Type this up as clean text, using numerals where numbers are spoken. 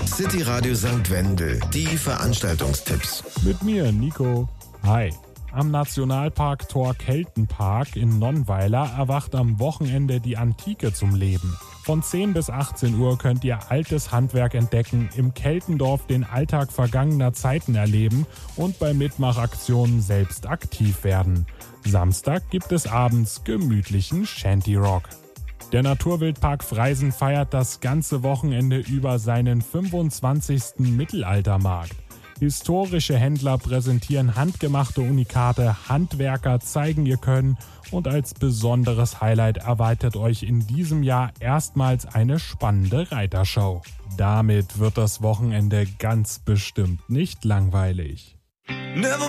City Radio St. Wendel, die Veranstaltungstipps. Mit mir, Nico. Hi. Am Nationalpark Tor Keltenpark in Nonnweiler erwacht am Wochenende die Antike zum Leben. Von 10 bis 18 Uhr könnt ihr altes Handwerk entdecken, im Keltendorf den Alltag vergangener Zeiten erleben und bei Mitmachaktionen selbst aktiv werden. Samstag gibt es abends gemütlichen Shanty-Rock. Der Naturwildpark Freisen feiert das ganze Wochenende über seinen 25. Mittelaltermarkt. Historische Händler präsentieren handgemachte Unikate, Handwerker zeigen ihr Können und als besonderes Highlight erwartet euch in diesem Jahr erstmals eine spannende Reiterschau. Damit wird das Wochenende ganz bestimmt nicht langweilig. Never